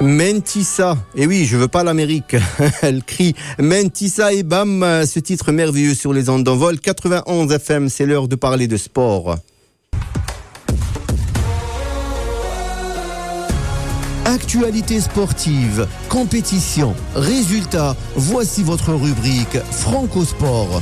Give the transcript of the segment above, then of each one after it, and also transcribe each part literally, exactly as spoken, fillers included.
Mentissa, et oui, je veux pas l'Amérique. Elle crie Mentissa et bam, ce titre merveilleux sur les ondes d'envol. quatre-vingt-onze F M, c'est l'heure de parler de sport. Actualité sportive, compétition, résultats, voici votre rubrique Franco Sport.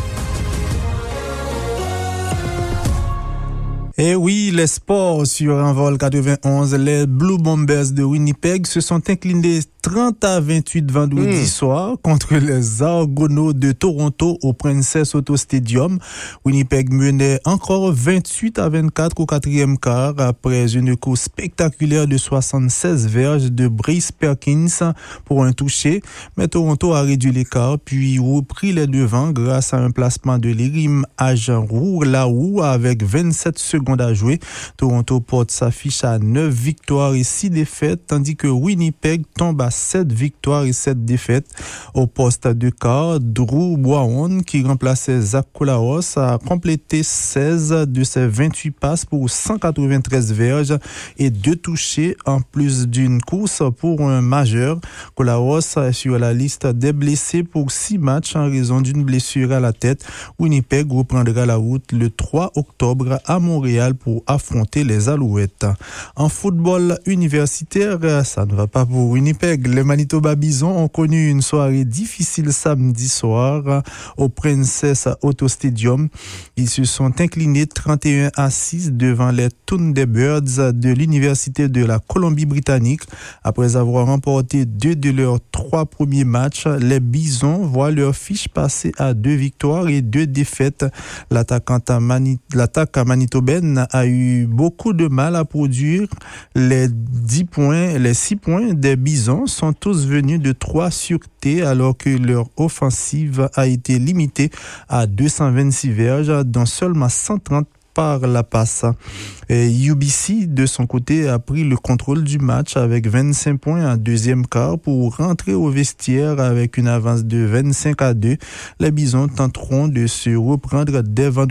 Et oui, les sports sur Envol quatre-vingt-onze, les Blue Bombers de Winnipeg se sont inclinés trente à vingt-huit vendredi mmh. soir contre les Argonauts de Toronto au Princess Auto Stadium. Winnipeg menait encore vingt-huit à vingt-quatre au quatrième quart après une course spectaculaire de soixante-seize verges de Bryce Perkins pour un touché. Mais Toronto a réduit l'écart puis repris les devants grâce à un placement de l'Irim Agenroux Laou avec vingt-sept secondes à jouer. Toronto porte sa fiche à neuf victoires et six défaites, tandis que Winnipeg tombe à sept victoires et sept défaites. Au poste de quart, Drew Boaon, qui remplaçait Zach Colaos, a complété seize de ses vingt-huit passes pour cent quatre-vingt-treize verges et deux touchés, en plus d'une course pour un majeur. Colaos est sur la liste des blessés pour six matchs en raison d'une blessure à la tête. Winnipeg reprendra la route le trois octobre à Montréal pour affronter les Alouettes. En football universitaire, ça ne va pas pour Winnipeg. Les Manitoba Bisons ont connu une soirée difficile samedi soir au Princess Auto Stadium. Ils se sont inclinés trente et un à six devant les Thunderbirds de l'Université de la Colombie-Britannique. Après avoir remporté deux de leurs trois premiers matchs, les Bisons voient leur fiche passer à deux victoires et deux défaites. L'attaquant à Mani- l'attaque à manitobaine a eu beaucoup de mal à produire. Les dix points, les six points des Bisons sont tous venus de trois sûretés alors que leur offensive a été limitée à deux cent vingt-six verges, dont seulement cent trente par la passe. Et U B C, de son côté, a pris le contrôle du match avec vingt-cinq points en deuxième quart pour rentrer au vestiaire avec une avance de vingt-cinq à deux. Les Bisons tenteront de se reprendre dès vendredi